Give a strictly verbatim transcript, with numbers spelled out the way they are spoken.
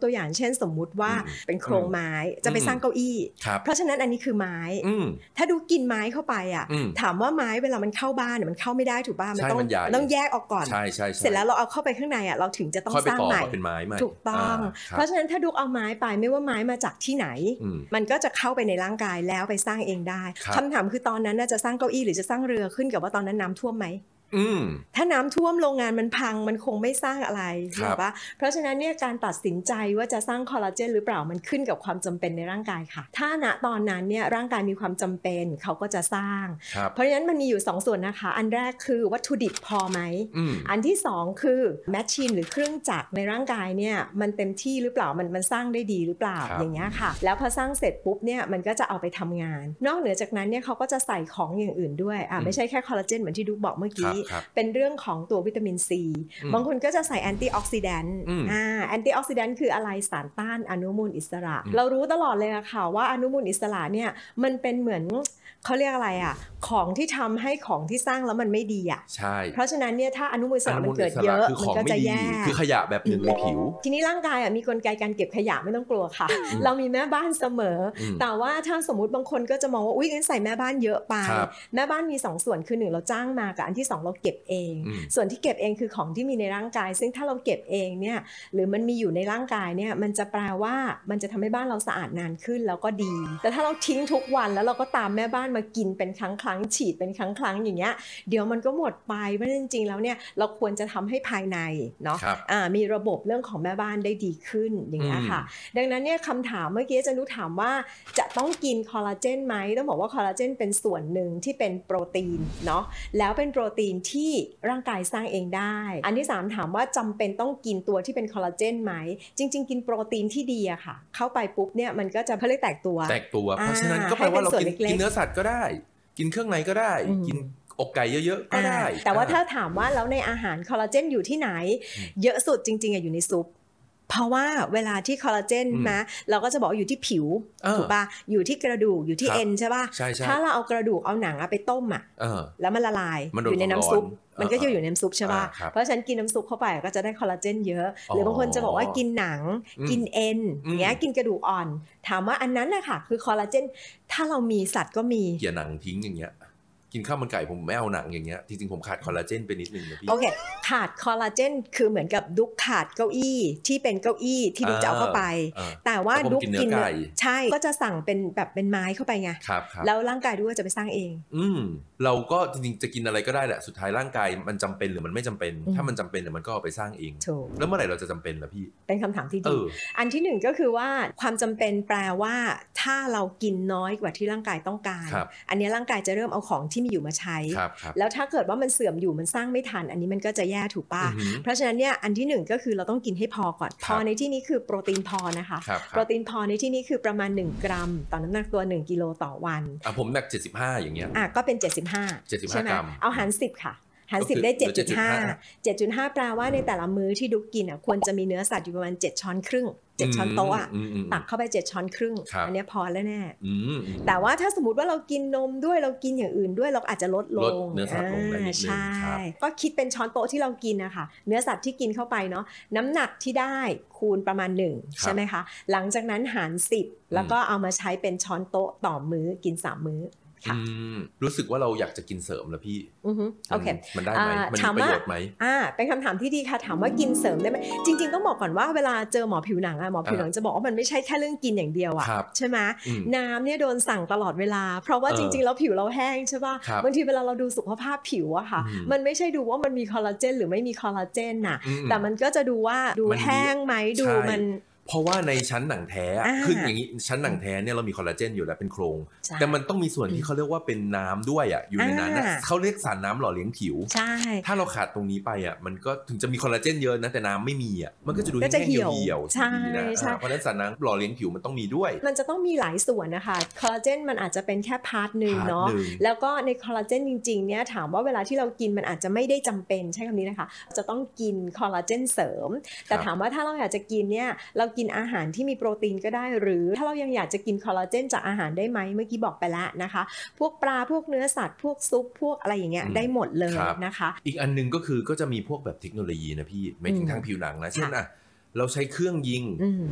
ตัวอย่างเช่นสมมุติว่าเป็นโครงไม้จะไปสร้างเก้าอี้เพราะฉะนั้นอันนี้คือไม้ถ้าดูกินไม้เข้าไปอ่ะถามว่าไม้เวลามันเข้าบ้านมันเข้าไม่ได้ถูกป่ะมันต้องมันต้องแยกออกก่อนเสร็จแล้วเราเอาเข้าไปข้างในอ่ะเราถึงจะต้องสร้างใหม่ถูกต้องเพราะฉะนั้นถ้าดูเอาไม้ไปไม่ว่าไม้มาจากที่ไหนมันก็จะเข้าไปในร่างกายแล้วไปสร้างเองได้คำถามคือตอนนั้นน่าจะสร้างเก้าอี้หรือจะสร้างเรือขึ้นกับว่าตอนนั้นน้ำท่วมไหมถ้าน้ำท่วมโรงงานมันพังมันคงไม่สร้างอะไรใช่ปะเพราะฉะนั้นเนี่ยการตัดสินใจว่าจะสร้างคอลลาเจนหรือเปล่ามันขึ้นกับความจำเป็นในร่างกายค่ะถ้าณตอนนั้นเนี่ยร่างกายมีความจำเป็นเขาก็จะสร้างเพราะฉะนั้นมันมีอยู่สองส่วนนะคะอันแรกคือวัตถุดิบพอไหม อ, อันที่สองคือแมชชีนหรือเครื่องจักรในร่างกายเนี่ยมันเต็มที่หรือเปล่ามันมันสร้างได้ดีหรือเปล่าอย่างเงี้ยค่ะแล้วพอสร้างเสร็จปุ๊บเนี่ยมันก็จะเอาไปทำงานนอกเหนือจากนั้นเนี่ยเขาก็จะใส่ของอย่างอื่นด้วยอ่ะไม่ใช่แค่คอลลาเจนเหมือนที่ดุ๊กบอกเมื่อกี้เป็นเรื่องของตัววิตามินซีบางคนก็จะใส่แอนตี้ออกซิแดนต์อ่าแอนตี้ออกซิแดนต์คืออะไรสารต้านอนุมูลอิสระเรารู้ตลอดเลยอะค่ะว่าอนุมูลอิสระเนี่ยมันเป็นเหมือนเขาเรียกอะไรอะของที่ทำให้ของที่สร้างแล้วมันไม่ดีอะใช่เพราะฉะนั้นเนี่ยถ้าอนุมูลอิสระมันเกิดเยอะมันก็จะแย่คือขยะแบบหนึ่งในผิวทีนี้ร่างกายอะมีกลไกการเก็บขยะไม่ต้องกลัวค่ะเรามีแม่บ้านเสมอแต่ว่าถ้าสมมุติบางคนก็จะมองว่าอุ๊ยงั้นใส่แม่บ้านเยอะไปแม่บ้านมีสองส่วนคือหนึ่งเราจ้างมากับอันที่สองเราเก็บเองส่วนที่เก็บเองคือของที่มีในร่างกายซึ่งถ้าเราเก็บเองเนี่ยหรือมันมีอยู่ในร่างกายเนี่ยมันจะแปลว่ามันจะทำให้บ้านเราสะอาดนานขึ้นแล้วก็ดีแต่ถ้าเราทิ้งทุกวันแล้วเราก็ตามแม่บ้านมากินเป็นครั้งครั้งฉีดเป็นครั้งครั้งอย่างเงี้ยเดี๋ยวมันก็หมดไปเพราะจริงๆแล้วเนี่ยเราควรจะทำให้ภายในเนาะมีระบบเรื่องของแม่บ้านได้ดีขึ้นอย่างเงี้ยค่ะดังนั้นเนี่ยคำถามเมื่อกี้อาจารย์นุถามว่าจะต้องกินคอลลาเจนไหมต้องบอกว่าคอลลาเจนเป็นส่วนหนึ่งที่เป็นโปรตีนเนาะแล้วเป็นโปรตีนที่ร่างกายสร้างเองได้อันที่สามถามว่าจำเป็นต้องกินตัวที่เป็นคอลลาเจนไหมจริงๆกินโปรตีนที่ดีอะค่ะเข้าไปปุ๊บเนี่ยมันก็จะเพิ่มแตกตัวแตกตัวเพราะฉะนั้นก็แปลว่าเรากินกินเนื้อสัตว์ก็ได้กินเครื่องในก็ได้กินอกไก่เยอะๆก็ได้แต่ว่าถ้าถามว่าแล้วในอาหารคอลลาเจนอยู่ที่ไหนเยอะสุดจริงๆอยู่ในซุปเพราะว่าเวลาที่คอลลาเจนนะเราก็จะบอกอยู่ที่ผิวถูกป่ะอยู่ที่กระดูกอยู่ที่เอ็นใช่ป่ะถ้าเราเอากระดูกเอาหนังไปต้มอ่ะแล้วมันละลายอยู่ในน้ำซุปมันก็จะอยู่ในน้ำซุปใช่ป่ะเพราะฉะนั้นกินน้ำซุปเข้าไปก็จะได้คอลลาเจนเยอะหรือบางคนจะบอกว่ากินหนังกินเอ็นอย่างเงี้ยกินกระดูกอ่อนถามว่าอันนั้นแหละค่ะคือคอลลาเจนถ้าเรามีสัตว์ก็มีเกี่ยหนังทิ้งอย่างเงี้ยกินข้าวมันไก่ผมไม่เอาหนังอย่างเงี้ยจริงๆผมขาดคอลลาเจนไปนิดนึงนะพี่โอเคขาดคอลลาเจนคือเหมือนกับดุ๊กขาดเก้าอี้ที่เป็นเก้าอี้ที่ดุ๊กจะเอาเข้าไปแต่ว่าดุ๊กกินใช่ก็จะสั่งเป็นแบบเป็นไม้เข้าไปไงแล้วร่างกายดุ๊กจะไปสร้างเองอืมเราก็จริงๆจะกินอะไรก็ได้แหละสุดท้ายร่างกายมันจำเป็นหรือมันไม่จำเป็นถ้ามันจำเป็นเดี๋ยวมันก็เอาไปสร้างเองแล้วเมื่อไหร่เราจะจำเป็นล่ะพี่เป็นคำถามที่ดีอันที่หนึ่งก็คือว่าความจำเป็นแปลว่าถ้าเรากินน้อยกว่าที่ร่างกายต้องการอันนี้ร่างกายจะเริ่มเอาของที่มีอยู่มาใช้แล้วถ้าเกิดว่ามันเสื่อมอยู่มันสร้างไม่ทันอันนี้มันก็จะแย่ถูกป่ะเพราะฉะนั้นเนี่ยอันที่หนึ่งก็คือเราต้องกินให้พอก่อนพอในที่นี้คือโปรตีนพอนะคะโปรตีนพอในที่นี้คือประมาณหนึ่งกรัมต่อน้ำหนักตัวหนึ่งกิโลต่อวันอ่ะผมหนักเจ็ดสิบห้าอย่างเงี้ยอ่ะก็เป็นเจ็ดสิบห้าใช่ไหมเอาหารสิบค่ะหารสิบได้ เจ็ดจุดห้า เจ็ดจุดห้า แปลว่าในแต่ละมื้อที่ดุ๊กกินอ่ะควรจะมีเนื้อสัตว์อยู่ประมาณเจ็ดช้อนครึ่งเจ็ดช้อนโต๊ะอ่ะตักเข้าไปเจ็ดช้อนครึ่งอันนี้พอแล้วแน่แต่ว่าถ้าสมมติว่าเรากินนมด้วยเรากินอย่างอื่นด้วยเราอาจจะลดลงเนื้อสัตว์ลงไปนิดนึงใช่ก็คิดเป็นช้อนโต๊ะที่เรากินนะคะเนื้อสัตว์ที่กินเข้าไปเนาะน้ำหนักที่ได้คูณประมาณหนึ่งใช่ไหมคะหลังจากนั้นหารสิบแล้วก็เอามาใช้เป็นช้อนโต๊ะต่อมื้อกินสามมื้อรู้สึกว่าเราอยากจะกินเสริมแล้วพี่โอเคมันได้ไหมมันมีประโยชน์ไหมอ่าเป็นคำถามที่ดีค่ะถามว่ากินเสริมได้ไหมจริงๆต้องบอกก่อนว่าเวลาเจอหมอผิวหนังอะหมอผิวหนังจะบอกว่ามันไม่ใช่แค่เรื่องกินอย่างเดียวอะใช่ไหมน้ำเนี่ยโดนสั่งตลอดเวลาเพราะว่าจริงๆแล้วผิวเราแห้งใช่ป่ะบางทีเวลาเราดูสุขภาพผิวอะค่ะมันไม่ใช่ดูว่ามันมีคอลลาเจนหรือไม่มีคอลลาเจนน่ะแต่มันก็จะดูว่าดูแห้งไหมดูมันเพราะว่าในชั้นหนังแท้คืออย่างนี้ชั้นหนังแท้เนี่ยเรามีคอลลาเจนอยู่แล้วเป็นโครงแต่มันต้องมีส่วนที่เขาเรียกว่าเป็นน้ำด้วยอ่ะอยู่ในนั้นนะเขาเรียกสารน้ำหล่อเลี้ยงผิวถ้าเราขาดตรงนี้ไปอ่ะมันก็ถึงจะมีคอลลาเจนเยอะนะแต่น้ำไม่มีอ่ะมันก็จะดูแห้งๆเหี่ยวๆใช่นะเพราะฉะนั้นสารน้ำหล่อเลี้ยงผิวมันต้องมีด้วยมันจะต้องมีหลายส่วนนะคะคอลลาเจนมันอาจจะเป็นแค่พาร์ทนึงเนาะแล้วก็ในคอลลาเจนจริงๆเนี่ยถามว่าเวลาที่เรากินมันอาจจะไม่ได้จำเป็นใช้คำนี้นะคะจะต้องกินคอลลาเจนเสริมแต่ถามว่าถ้าเราอยากจะกินเนี่ยเรากินอาหารที่มีโปรตีนก็ได้หรือถ้าเรายังอยากจะกินคอลลาเจนจากอาหารได้ไหมเมื่อกี้บอกไปแล้วนะคะพวกปลาพวกเนื้อสัตว์พวกซุปพวกอะไรอย่างเงี้ยได้หมดเลยนะคะอีกอันนึงก็คือก็จะมีพวกแบบเทคโนโลยีนะพี่ไม่ถึงทางผิวหนังนะเช่นอ่ะเราใช้เครื่องยิง